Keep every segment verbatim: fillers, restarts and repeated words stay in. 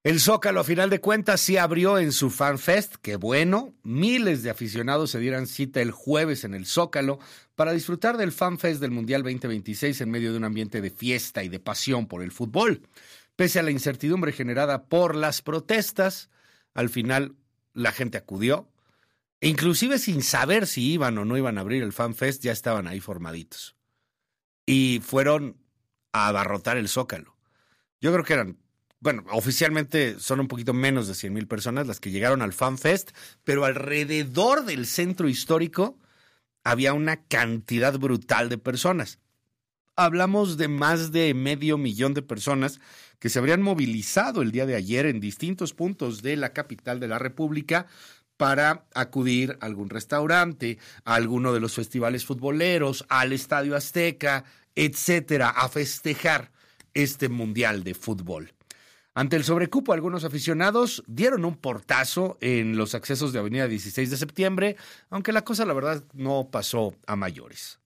El Zócalo, a final de cuentas, sí abrió en su FanFest, qué bueno. Miles de aficionados se dieran cita el jueves en el Zócalo para disfrutar del FanFest del Mundial veinte veintiséis en medio de un ambiente de fiesta y de pasión por el fútbol. Pese a la incertidumbre generada por las protestas, al final la gente acudió, e inclusive sin saber si iban o no iban a abrir el FanFest, ya estaban ahí formaditos. Y fueron a abarrotar el Zócalo. Yo creo que eran... Bueno, oficialmente son un poquito menos de cien mil personas las que llegaron al FanFest, pero alrededor del centro histórico había una cantidad brutal de personas. Hablamos de más de medio millón de personas que se habrían movilizado el día de ayer en distintos puntos de la capital de la República para acudir a algún restaurante, a alguno de los festivales futboleros, al Estadio Azteca, etcétera, a festejar este Mundial de Fútbol. Ante el sobrecupo, algunos aficionados dieron un portazo en los accesos de Avenida dieciséis de septiembre, aunque la cosa, la verdad, no pasó a mayores.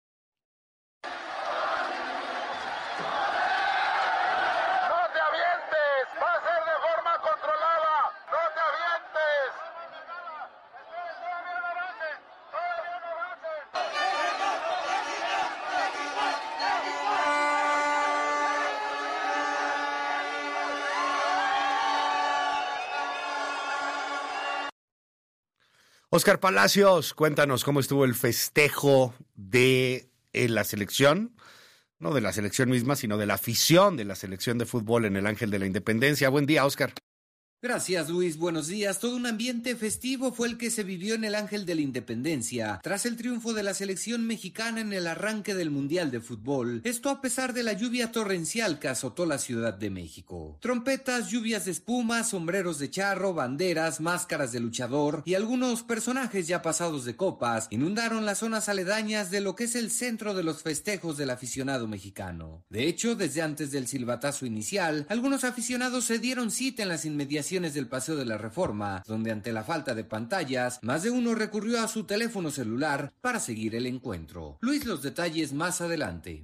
Oscar Palacios, cuéntanos cómo estuvo el festejo de eh, la selección, no de la selección misma, sino de la afición de la selección de fútbol en el Ángel de la Independencia. Buen día, Oscar. Gracias, Luis. Buenos días. Todo un ambiente festivo fue el que se vivió en el Ángel de la Independencia tras el triunfo de la selección mexicana en el arranque del Mundial de Fútbol. Esto a pesar de la lluvia torrencial que azotó la Ciudad de México. Trompetas, lluvias de espuma, sombreros de charro, banderas, máscaras de luchador y algunos personajes ya pasados de copas inundaron las zonas aledañas de lo que es el centro de los festejos del aficionado mexicano. De hecho, desde antes del silbatazo inicial, algunos aficionados se dieron cita en las inmediaciones del Paseo de la Reforma, donde ante la falta de pantallas, más de uno recurrió a su teléfono celular para seguir el encuentro. Luis, los detalles más adelante.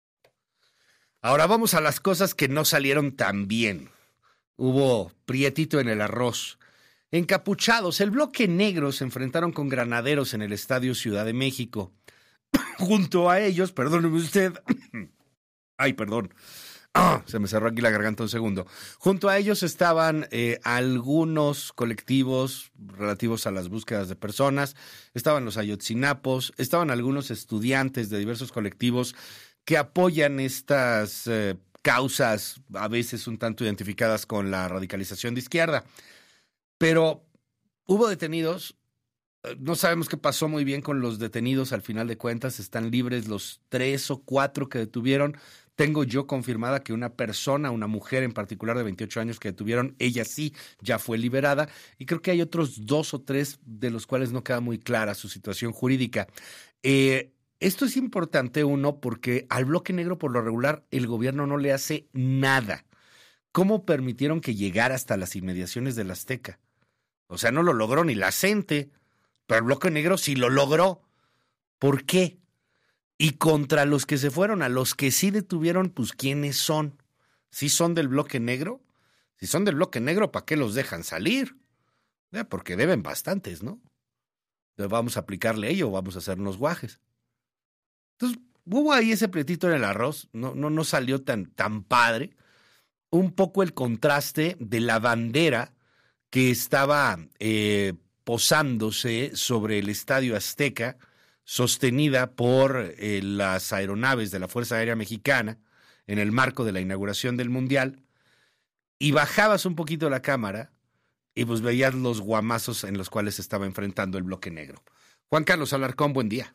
Ahora vamos a las cosas que no salieron tan bien. Hubo prietito en el arroz. Encapuchados, el bloque negro se enfrentaron con granaderos en el Estadio Ciudad de México. Junto a ellos, perdóneme usted, ay, perdón, Ah, se me cerró aquí la garganta un segundo. Junto a ellos estaban eh, algunos colectivos relativos a las búsquedas de personas, estaban los ayotzinapos, estaban algunos estudiantes de diversos colectivos que apoyan estas eh, causas, a veces un tanto identificadas con la radicalización de izquierda. Pero hubo detenidos, no sabemos qué pasó muy bien con los detenidos al final de cuentas, están libres los tres o cuatro que detuvieron. Tengo yo confirmada que una persona, una mujer en particular de veintiocho años que detuvieron, ella sí ya fue liberada, y creo que hay otros dos o tres de los cuales no queda muy clara su situación jurídica. Eh, esto es importante, uno, porque al bloque negro por lo regular el gobierno no le hace nada. ¿Cómo permitieron que llegara hasta las inmediaciones del Azteca? O sea, no lo logró ni la gente, pero el bloque negro sí lo logró. ¿Por qué? Y contra los que se fueron, a los que sí detuvieron, pues ¿quiénes son? ¿Sí son del bloque negro? Si son del bloque negro, ¿para qué los dejan salir? Eh, porque deben bastantes, ¿no? Entonces vamos a aplicarle ello, vamos a hacernos guajes. Entonces hubo ahí ese prietito en el arroz, no, no, no salió tan, tan padre. Un poco el contraste de la bandera que estaba eh, posándose sobre el Estadio Azteca, sostenida por eh, las aeronaves de la Fuerza Aérea Mexicana en el marco de la inauguración del Mundial, y bajabas un poquito la cámara y pues veías los guamazos en los cuales se estaba enfrentando el bloque negro. Juan Carlos Alarcón, buen día.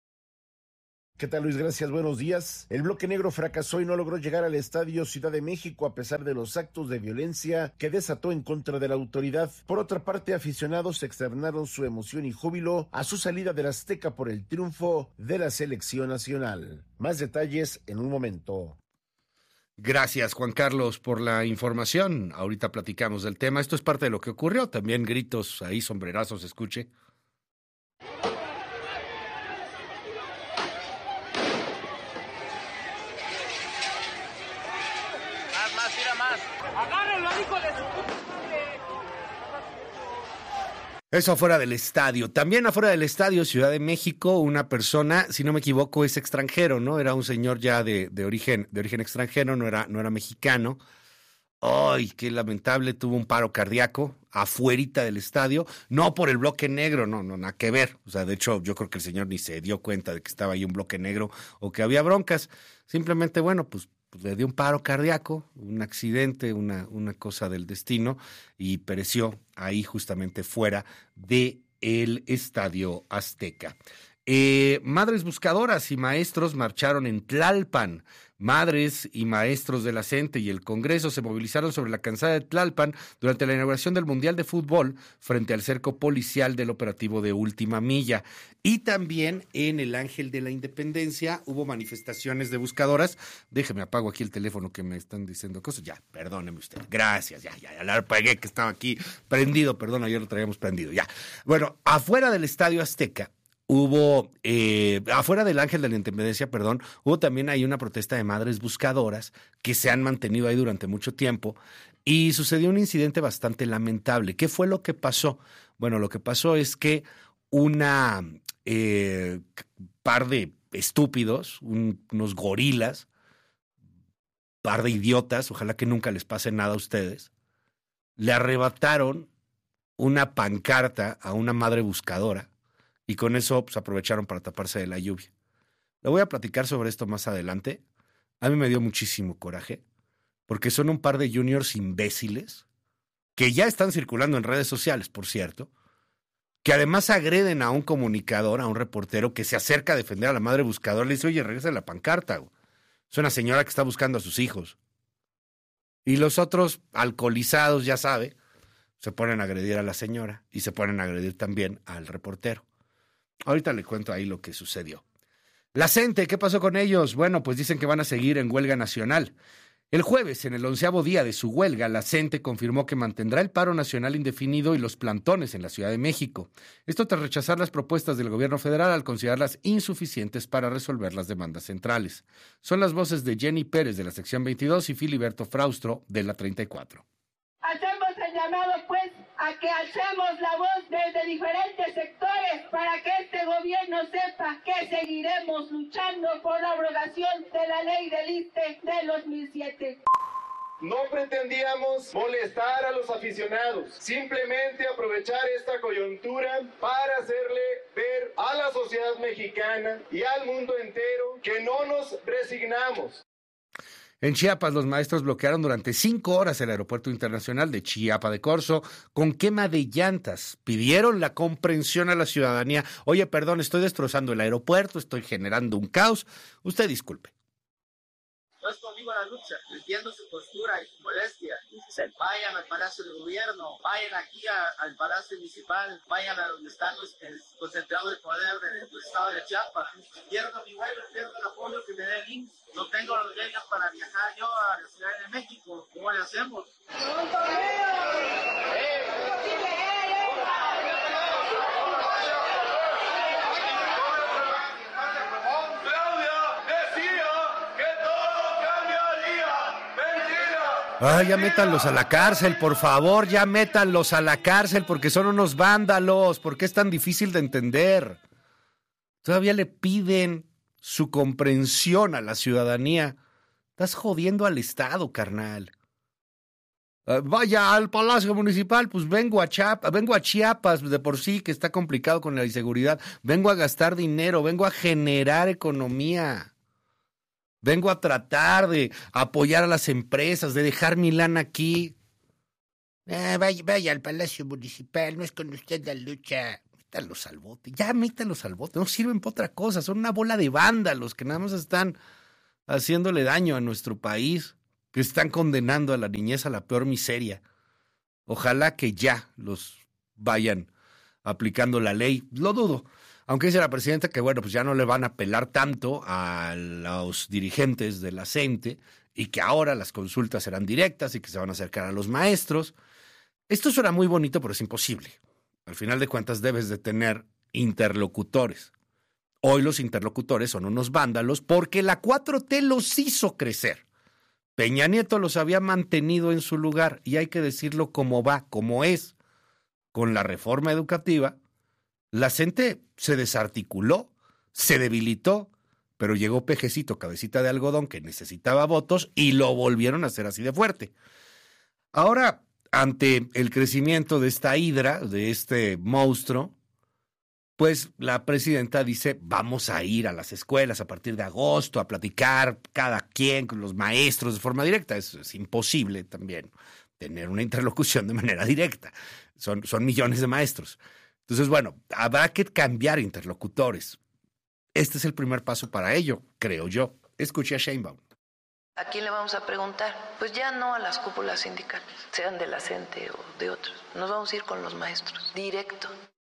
¿Qué tal, Luis? Gracias, buenos días. El bloque negro fracasó y no logró llegar al Estadio Ciudad de México a pesar de los actos de violencia que desató en contra de la autoridad. Por otra parte, aficionados externaron su emoción y júbilo a su salida del Azteca por el triunfo de la selección nacional. Más detalles en un momento. Gracias, Juan Carlos, por la información. Ahorita platicamos del tema. Esto es parte de lo que ocurrió. También gritos ahí, sombrerazos, escuche. Más, más, tira más. Agárrenlo, hijo de su puta madre. Eso afuera del estadio. También afuera del estadio, Ciudad de México, una persona, si no me equivoco, es extranjero, ¿no? Era un señor ya de, de origen, de origen extranjero, no era, no era mexicano. ¡Ay, qué lamentable! Tuvo un paro cardíaco afuerita del estadio, no por el bloque negro, no, no, nada que ver. O sea, de hecho, yo creo que el señor ni se dio cuenta de que estaba ahí un bloque negro o que había broncas. Simplemente, bueno, pues, pues le dio un paro cardíaco, un accidente, una, una cosa del destino, y pereció ahí justamente fuera del Estadio Azteca. Eh, madres buscadoras y maestros marcharon en Tlalpan. Madres y maestros de la CENTE y el Congreso se movilizaron sobre la calzada de Tlalpan durante la inauguración del Mundial de Fútbol frente al cerco policial del operativo de Última Milla. Y también en el Ángel de la Independencia hubo manifestaciones de buscadoras. Déjeme apago aquí el teléfono que me están diciendo cosas. Ya, perdóneme usted. Gracias, ya, ya, ya la apagué que estaba aquí prendido. Perdón, ayer lo traíamos prendido, ya. Bueno, afuera del Estadio Azteca hubo, eh, afuera del Ángel de la Independencia, perdón, hubo también ahí una protesta de madres buscadoras que se han mantenido ahí durante mucho tiempo y sucedió un incidente bastante lamentable. ¿Qué fue lo que pasó? Bueno, lo que pasó es que una eh, par de estúpidos, un, unos gorilas, par de idiotas, ojalá que nunca les pase nada a ustedes, le arrebataron una pancarta a una madre buscadora. Y con eso pues, aprovecharon para taparse de la lluvia. Le voy a platicar sobre esto más adelante. A mí me dio muchísimo coraje, porque son un par de juniors imbéciles, que ya están circulando en redes sociales, por cierto, que además agreden a un comunicador, a un reportero, que se acerca a defender a la madre buscadora. Le dice, oye, regresa la pancarta. Güey. Es una señora que está buscando a sus hijos. Y los otros, alcoholizados, ya sabe, se ponen a agredir a la señora y se ponen a agredir también al reportero. Ahorita le cuento ahí lo que sucedió. La CENTE, ¿qué pasó con ellos? Bueno, pues dicen que van a seguir en huelga nacional. El jueves, en el onceavo día de su huelga, la CENTE confirmó que mantendrá el paro nacional indefinido y los plantones en la Ciudad de México. Esto tras rechazar las propuestas del gobierno federal al considerarlas insuficientes para resolver las demandas centrales. Son las voces de Jenny Pérez de la sección veintidós y Filiberto Fraustro de la treinta y cuatro. Hacemos el llamado, pues, a que alcemos la voz desde diferentes sectores para que este gobierno sepa que seguiremos luchando por la abrogación de la ley del ISSSTE del dos mil siete. No pretendíamos molestar a los aficionados, simplemente aprovechar esta coyuntura para hacerle ver a la sociedad mexicana y al mundo entero que no nos resignamos. En Chiapas, los maestros bloquearon durante cinco horas el aeropuerto internacional de Chiapa de Corzo con quema de llantas. Pidieron la comprensión a la ciudadanía. Oye, perdón, estoy destrozando el aeropuerto, estoy generando un caos. Usted disculpe. No es conmigo la lucha, entiendo su postura y su molestia. Vayan al Palacio del Gobierno, vayan aquí a, al Palacio Municipal, vayan a donde están los, el, concentrado el poder del, del estado de Chiapas. Pierdo mi vuelo, pierdo el apoyo que me dé el I M S S. No tengo los medios para viajar yo a la Ciudad de México. ¿Cómo le hacemos? Ay, ya métanlos a la cárcel, por favor, ya métanlos a la cárcel porque son unos vándalos. ¿Por qué es tan difícil de entender? Todavía le piden su comprensión a la ciudadanía. Estás jodiendo al Estado, carnal. Uh, vaya al Palacio Municipal, pues vengo a Chiapas, vengo a Chiapas de por sí, que está complicado con la inseguridad. Vengo a gastar dinero, vengo a generar economía. Vengo a tratar de apoyar a las empresas, de dejar mi lana aquí. Eh, vaya, vaya al Palacio Municipal, no es con usted la lucha. Métanlos al bote, ya métanlos al bote, no sirven para otra cosa, son una bola de vándalos que nada más están haciéndole daño a nuestro país, que están condenando a la niñez a la peor miseria. Ojalá que ya los vayan aplicando la ley, lo dudo. Aunque dice la presidenta que, bueno, pues ya no le van a apelar tanto a los dirigentes de la CENTE y que ahora las consultas serán directas y que se van a acercar a los maestros. Esto suena muy bonito, pero es imposible. Al final de cuentas debes de tener interlocutores. Hoy los interlocutores son unos vándalos porque la cuatro T los hizo crecer. Peña Nieto los había mantenido en su lugar, y hay que decirlo como va, como es. Con la reforma educativa, la gente se desarticuló, se debilitó, pero llegó Pejecito, cabecita de algodón, que necesitaba votos, y lo volvieron a hacer así de fuerte. Ahora, ante el crecimiento de esta hidra, de este monstruo, pues la presidenta dice, vamos a ir a las escuelas a partir de agosto a platicar cada quien con los maestros de forma directa. Es, es imposible también tener una interlocución de manera directa. Son, son millones de maestros. Entonces, bueno, habrá que cambiar interlocutores. Este es el primer paso para ello, creo yo. Escuché a Sheinbaum. ¿A quién le vamos a preguntar? Pues ya no a las cúpulas sindicales, sean de la CENTE o de otros. Nos vamos a ir con los maestros, directo.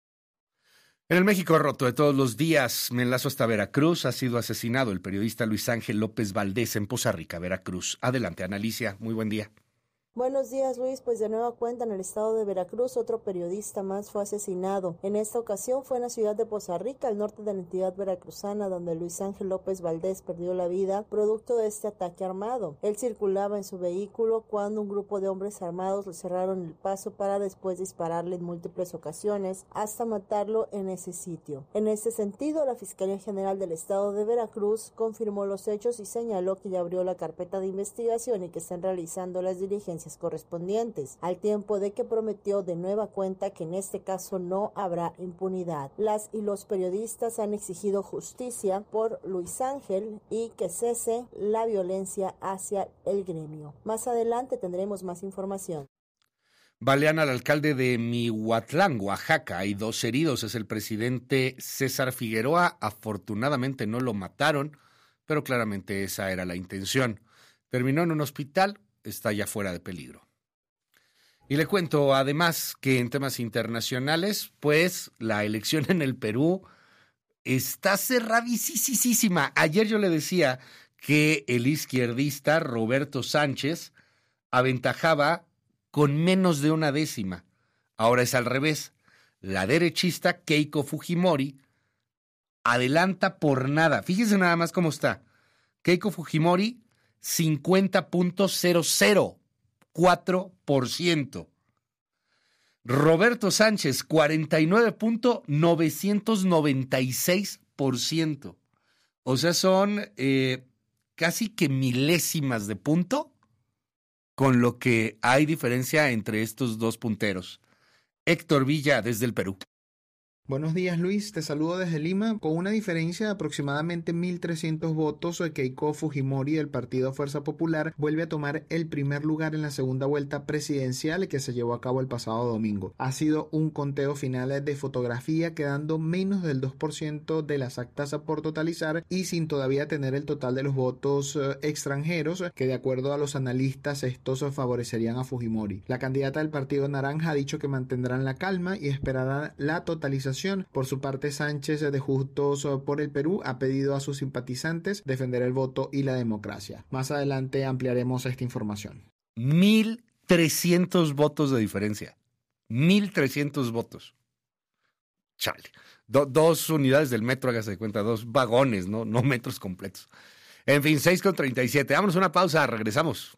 En el México roto de todos los días, me enlazo hasta Veracruz. Ha sido asesinado el periodista Luis Ángel López Valdés en Poza Rica, Veracruz. Adelante, Ana Alicia. Muy buen día. Buenos días, Luis. Pues de nueva cuenta, en el estado de Veracruz, otro periodista más fue asesinado. En esta ocasión fue en la ciudad de Poza Rica, al norte de la entidad veracruzana, donde Luis Ángel López Valdés perdió la vida producto de este ataque armado. Él circulaba en su vehículo cuando un grupo de hombres armados le cerraron el paso para después dispararle en múltiples ocasiones hasta matarlo en ese sitio. En este sentido, la Fiscalía General del estado de Veracruz confirmó los hechos y señaló que ya abrió la carpeta de investigación y que están realizando las diligencias correspondientes, al tiempo de que prometió de nueva cuenta que en este caso no habrá impunidad. Las y los periodistas han exigido justicia por Luis Ángel y que cese la violencia hacia el gremio. Más adelante tendremos más información. Balean al alcalde de Mihuatlán, Oaxaca. Hay dos heridos, es el presidente César Figueroa. Afortunadamente no lo mataron, pero claramente esa era la intención. Terminó en un hospital, está ya fuera de peligro. Y le cuento además que en temas internacionales, pues la elección en el Perú está cerradísima. Ayer yo le decía que el izquierdista Roberto Sánchez aventajaba con menos de una décima. Ahora es al revés. La derechista Keiko Fujimori adelanta por nada. Fíjese nada más cómo está. Keiko Fujimori, cincuenta punto cero cero cuatro por ciento. Roberto Sánchez, cuarenta y nueve punto novecientos noventa y seis por ciento. O sea, son eh, casi que milésimas de punto con lo que hay diferencia entre estos dos punteros. Héctor Villa, desde el Perú. Buenos días, Luis, te saludo desde Lima. Con una diferencia de aproximadamente mil trescientos votos, Keiko Fujimori del Partido Fuerza Popular vuelve a tomar el primer lugar en la segunda vuelta presidencial que se llevó a cabo el pasado domingo. Ha sido un conteo final de fotografía, quedando menos del dos por ciento de las actas por totalizar y sin todavía tener el total de los votos extranjeros, que de acuerdo a los analistas estos favorecerían a Fujimori. La candidata del Partido Naranja ha dicho que mantendrán la calma y esperarán la totalización. Por su parte, Sánchez de Juntos por el Perú ha pedido a sus simpatizantes defender el voto y la democracia. Más adelante ampliaremos esta información. Mil trescientos votos de diferencia. Mil trescientos votos. Chale. Do, dos unidades del metro, hágase de cuenta, dos vagones, ¿no? No metros completos. En fin, seis con treinta y siete. Vámonos a una pausa, regresamos.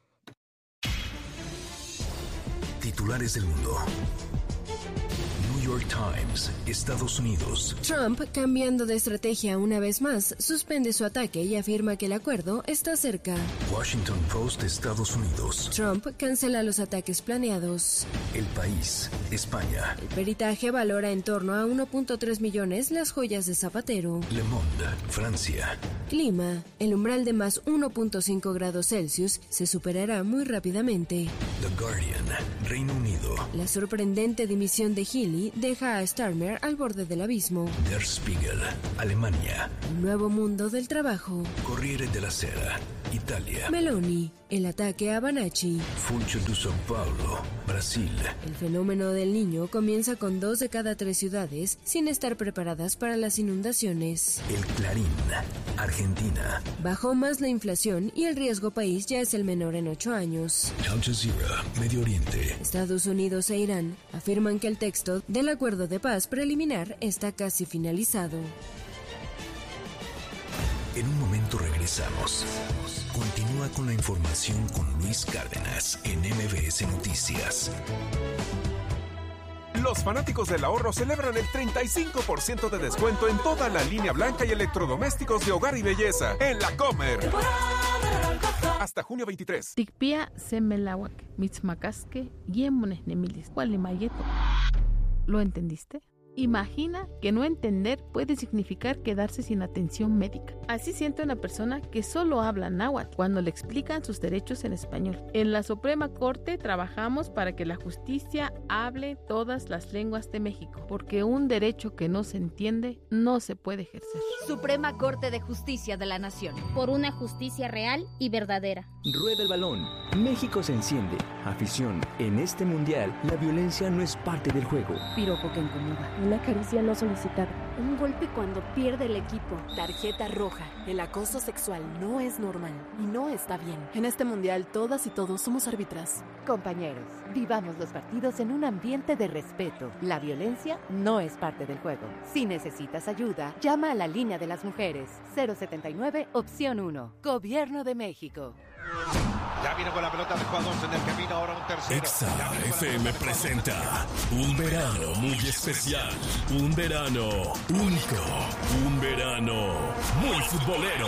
Titulares del mundo. New York Times, Estados Unidos. Trump, cambiando de estrategia una vez más, suspende su ataque y afirma que el acuerdo está cerca. Washington Post, Estados Unidos. Trump cancela los ataques planeados. El País, España. El peritaje valora en torno a uno punto tres millones las joyas de Zapatero. Le Monde, Francia. Clima, el umbral de más uno punto cinco grados Celsius se superará muy rápidamente. The Guardian, Reino Unido. La sorprendente dimisión de Healy deja a Starmer al borde del abismo. Der Spiegel, Alemania. Un nuevo mundo del trabajo. Corriere della Sera, Italia. Meloni, el ataque a Banacci. Funcho de São Paulo, Brasil. El fenómeno del Niño comienza con dos de cada tres ciudades sin estar preparadas para las inundaciones. El Clarín, Argentina. Bajó más la inflación y el riesgo país ya es el menor en ocho años. Al Jazeera, Medio Oriente. Estados Unidos e Irán afirman que el texto del acuerdo de paz preliminar está casi finalizado. En un momento regresamos. Continúa Continúa con la información con Luis Cárdenas en M B S Noticias. Los fanáticos del ahorro celebran el treinta y cinco por ciento de descuento en toda la línea blanca y electrodomésticos de hogar y belleza en La Comer. Hasta junio veintitrés. Tikpia semelawak, mitzmacasque, yemones nemilis, cualimayeto. ¿Lo entendiste? Imagina que no entender puede significar quedarse sin atención médica. Así siente una persona que solo habla náhuatl cuando le explican sus derechos en español. En la Suprema Corte trabajamos para que la justicia hable todas las lenguas de México, porque un derecho que no se entiende no se puede ejercer. Suprema Corte de Justicia de la Nación. Por una justicia real y verdadera. Rueda el balón. México se enciende. Afición. En este mundial, la violencia no es parte del juego. Piropo que incomoda. Una caricia no solicitada. Un golpe cuando pierde el equipo. Tarjeta roja. El acoso sexual no es normal y no está bien. En este mundial, todas y todos somos árbitras. Compañeros, vivamos los partidos en un ambiente de respeto. La violencia no es parte del juego. Si necesitas ayuda, llama a la línea de las mujeres. cero setenta y nueve, opción uno. Gobierno de México. Ya viene con la pelota de jugadores en el camino, ahora un tercero. Exa F M presenta un verano muy especial, un verano único, un verano muy futbolero.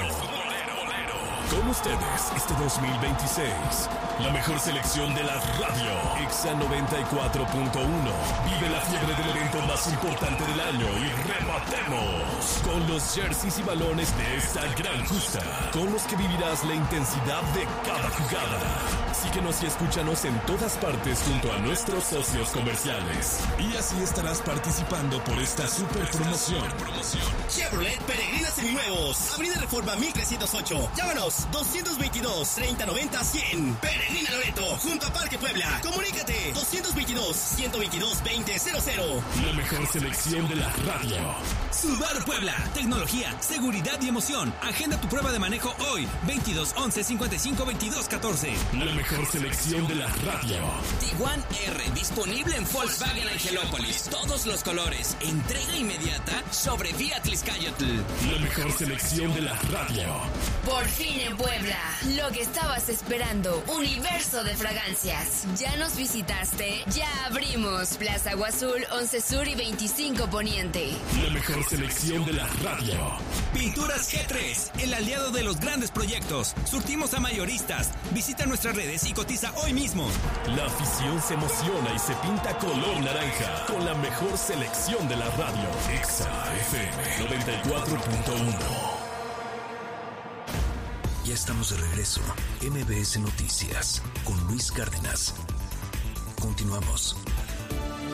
Con ustedes este dos mil veintiséis, la mejor selección de la radio, Exa noventa y cuatro punto uno. Vive la fiebre del evento más importante del año y rematemos con los jerseys y balones de esta gran justa, con los que vivirás la intensidad de cada jugada. Síguenos y escúchanos en todas partes junto a nuestros socios comerciales. Y así estarás participando por esta super promoción. Chevrolet Peregrina Seminuevos, Avenida Reforma mil trescientos ocho. Llámanos dos veintidós, treinta noventa, cien. Peregrina Loreto, junto a Parque Puebla. Comunícate dos veintidós, ciento veintidós, veinte cero cero. La mejor selección de la radio. Subaru Puebla, tecnología, seguridad y emoción. Agenda tu prueba de manejo hoy, veintidós once, cincuenta y cinco, veintidós catorce. La mejor selección de la radio. Tiguan R, disponible en Volkswagen Angelópolis. Todos los colores, entrega inmediata sobre Vía Tliscayotl. La mejor selección de la radio. Por fin en Puebla, lo que estabas esperando, universo de fragancias. ¿Ya nos visitaste? Ya abrimos Plaza Agua Azul, once Sur y veinticinco Poniente. La mejor selección de la radio. Pinturas G tres, el aliado de los grandes proyectos. Surtimos a mayoristas. Visita nuestras redes y cotiza hoy mismo. La afición se emociona y se pinta color naranja con la mejor selección de la radio. Exa F M noventa y cuatro punto uno. Ya estamos de regreso. M B S Noticias con Luis Cárdenas. Continuamos.